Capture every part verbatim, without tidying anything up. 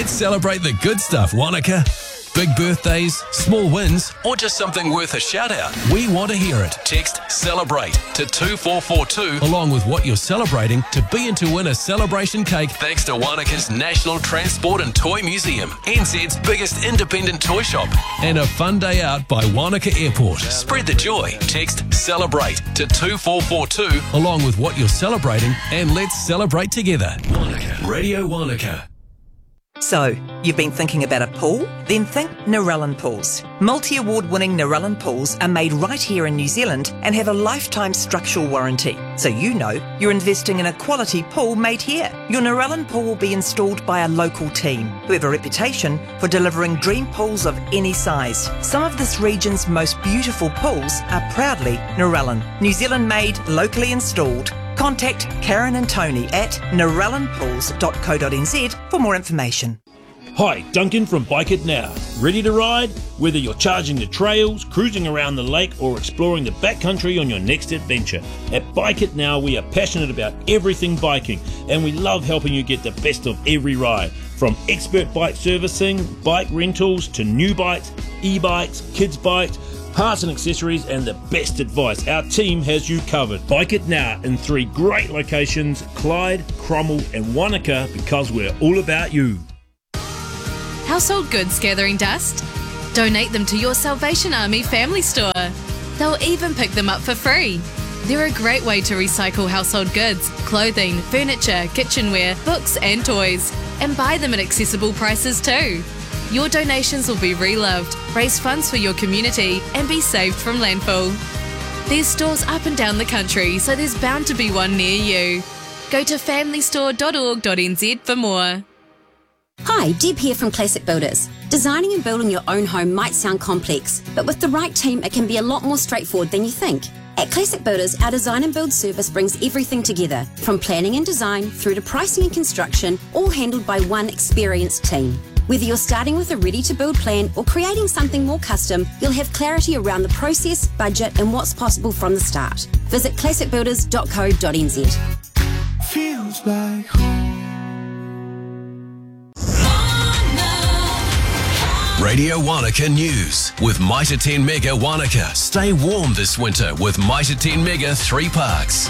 Let's celebrate the good stuff, Wanaka. Big birthdays, small wins, or just something worth a shout out. We want to hear it. Text CELEBRATE to two four four two along with what you're celebrating to be in to win a celebration cake thanks to Wanaka's National Transport and Toy Museum, N Z's biggest independent toy shop, and a fun day out by Wanaka Airport. Spread the joy. Text CELEBRATE to two four four two along with what you're celebrating and let's celebrate together. Wanaka. Radio Wanaka. So, you've been thinking about a pool? Then think Narellan Pools. Multi-award winning Narellan pools are made right here in New Zealand and have a lifetime structural warranty. So you know you're investing in a quality pool made here. Your Narellan pool will be installed by a local team who have a reputation for delivering dream pools of any size. Some of this region's most beautiful pools are proudly Narellan. New Zealand made, locally installed. Contact Karen and Tony at narellan pools dot co dot n z for more information. Hi, Duncan from Bike It Now. Ready to ride? Whether you're charging the trails, cruising around the lake or exploring the backcountry on your next adventure. At Bike It Now we are passionate about everything biking and we love helping you get the best of every ride. From expert bike servicing, bike rentals to new bikes, e-bikes, kids bikes, parts and accessories and the best advice. Our team has you covered. Bike It Now in three great locations, Clyde, Cromwell and Wanaka, because we're all about you. Household goods gathering dust? Donate them to your Salvation Army family store. They'll even pick them up for free. They're a great way to recycle household goods, clothing, furniture, kitchenware, books and toys, and buy them at accessible prices too. Your donations will be reloved, raise funds for your community and be saved from landfill. There's stores up and down the country, so there's bound to be one near you. Go to family store dot org dot n z for more. Hi, Deb here from Classic Builders. Designing and building your own home might sound complex, but with the right team it can be a lot more straightforward than you think. At Classic Builders, our design and build service brings everything together, from planning and design through to pricing and construction, all handled by one experienced team. Whether you're starting with a ready-to-build plan or creating something more custom, you'll have clarity around the process, budget and what's possible from the start. Visit classic builders dot co dot n z. Feels like home. Radio Wanaka News with Mitre ten Mega Wanaka. Stay warm this winter with Mitre ten Mega three parks.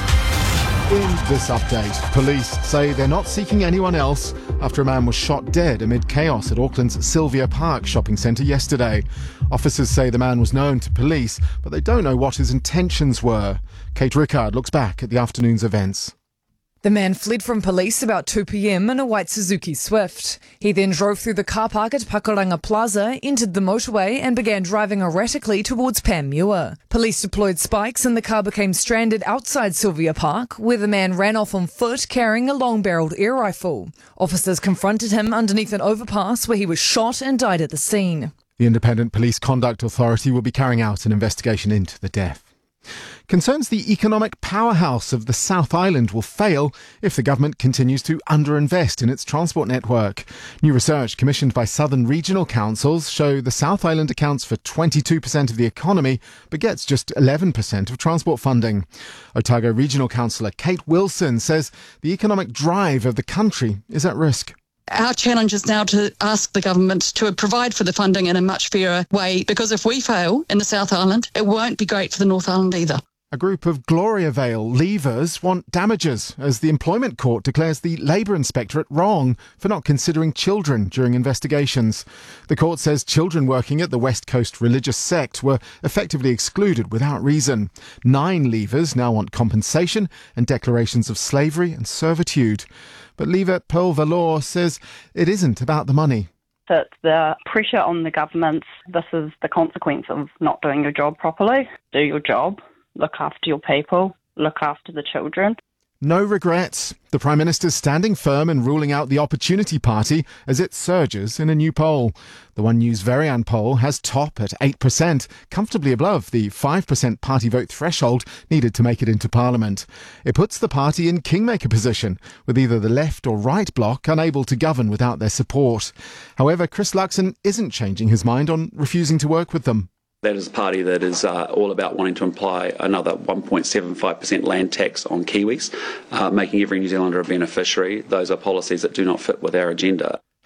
In this update, police say they're not seeking anyone else after a man was shot dead amid chaos at Auckland's Sylvia Park shopping centre yesterday. Officers say the man was known to police, but they don't know what his intentions were. Kate Rickard looks back at the afternoon's events. The man fled from police about two p m in a white Suzuki Swift. He then drove through the car park at Pakuranga Plaza, entered the motorway and began driving erratically towards Panmure. Police deployed spikes and the car became stranded outside Sylvia Park, where the man ran off on foot carrying a long-barrelled air rifle. Officers confronted him underneath an overpass where he was shot and died at the scene. The Independent Police Conduct Authority will be carrying out an investigation into the death. Concerns the economic powerhouse of the South Island will fail if the government continues to underinvest in its transport network. New research commissioned by Southern Regional Councils show the South Island accounts for twenty-two percent of the economy but gets just eleven percent of transport funding. Otago Regional Councillor Kate Wilson says the economic drive of the country is at risk. Our challenge is now to ask the government to provide for the funding in a much fairer way, because if we fail in the South Island, it won't be great for the North Island either. A group of Gloria Vale leavers want damages as the Employment Court declares the Labour Inspectorate wrong for not considering children during investigations. The court says children working at the West Coast religious sect were effectively excluded without reason. Nine leavers now want compensation and declarations of slavery and servitude. But leaver Pearl Valor says it isn't about the money. It's the pressure on the government. This is the consequence of not doing your job properly. Do your job. Look after your people, look after the children. No regrets. The Prime Minister's standing firm in ruling out the Opportunity Party as it surges in a new poll. The One News Varian poll has top at eight percent, comfortably above the five percent party vote threshold needed to make it into Parliament. It puts the party in kingmaker position, with either the left or right bloc unable to govern without their support. However, Chris Luxon isn't changing his mind on refusing to work with them. That is a party that is uh, all about wanting to imply another one point seven five percent land tax on Kiwis, uh, making every New Zealander a beneficiary. Those are policies that do not fit with our agenda.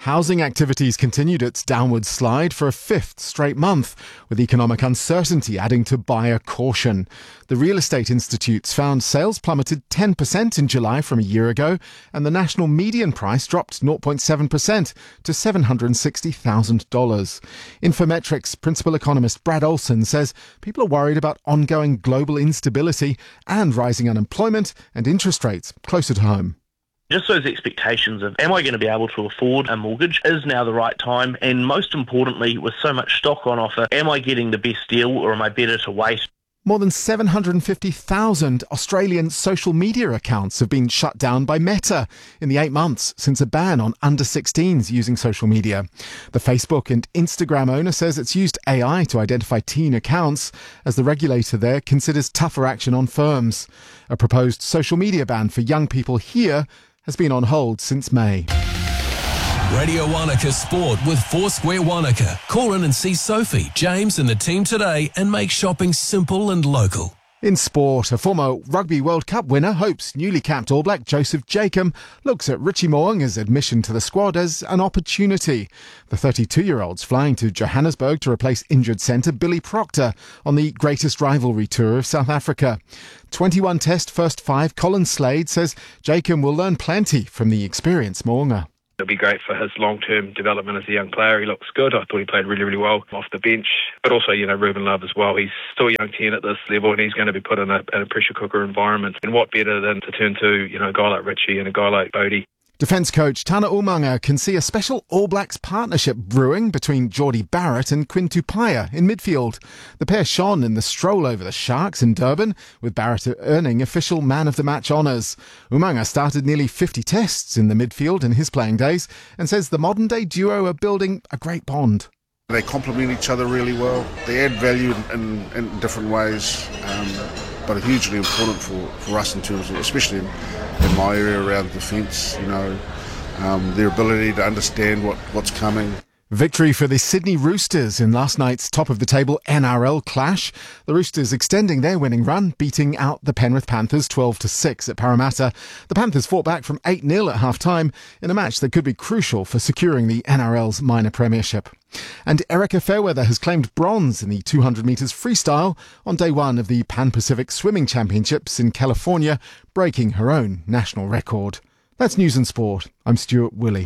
Housing activities continued its downward slide for a fifth straight month, with economic uncertainty adding to buyer caution. The Real Estate Institutes found sales plummeted ten percent in July from a year ago, and the national median price dropped zero point seven percent to seven hundred sixty thousand dollars. Infometrics principal economist Brad Olson says people are worried about ongoing global instability and rising unemployment and interest rates closer to home. Just those expectations of, am I going to be able to afford a mortgage? Is now the right time? And most importantly, with so much stock on offer, am I getting the best deal or am I better to wait? More than seven hundred fifty thousand Australian social media accounts have been shut down by Meta in the eight months since a ban on under sixteens using social media. The Facebook and Instagram owner says it's used A I to identify teen accounts as the regulator there considers tougher action on firms. A proposed social media ban for young people here has been on hold since May. Radio Wanaka Sport with Foursquare Wanaka. Call in and see Sophie, James and the team today and make shopping simple and local. In sport, a former Rugby World Cup winner hopes newly capped All Black Joseph Jacob looks at Richie Mo'unga's admission to the squad as an opportunity. The thirty-two-year-old's flying to Johannesburg to replace injured centre Billy Proctor on the greatest rivalry tour of South Africa. twenty-one test first five, Colin Slade says Jacob will learn plenty from the experienced Mo'unga. It'll be great for his long-term development as a young player. He looks good. I thought he played really, really well off the bench. But also, you know, Ruben Love as well. He's still a young ten at this level and he's going to be put in a, in a pressure cooker environment. And what better than to turn to, you know, a guy like Richie and a guy like Bodie. Defence coach Tana Umaga can see a special All Blacks partnership brewing between Geordie Barrett and Quinn Tupaia in midfield. The pair shone in the stroll over the Sharks in Durban, with Barrett earning official man of the match honours. Umaga started nearly fifty tests in the midfield in his playing days and says the modern day duo are building a great bond. They complement each other really well. They add value in, in, in different ways, um, but are hugely important for, for us in terms of, especially in, in my area around defence, you know, um, their ability to understand what, what's coming. Victory for the Sydney Roosters in last night's top-of-the-table N R L clash. The Roosters extending their winning run, beating out the Penrith Panthers twelve to six at Parramatta. The Panthers fought back from eight nil at half-time in a match that could be crucial for securing the N R L's minor premiership. And Erica Fairweather has claimed bronze in the two hundred metres freestyle on day one of the Pan-Pacific Swimming Championships in California, breaking her own national record. That's News and Sport. I'm Stuart Willey.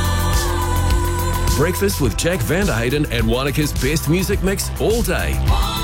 Breakfast with Jack Vanderheyden and Wanaka's best music mix all day.